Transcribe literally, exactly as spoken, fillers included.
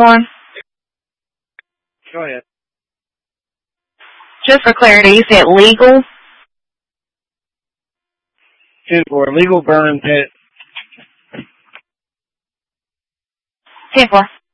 one? Go ahead. Just for clarity, you said legal? ten four, legal burn pit. ten four.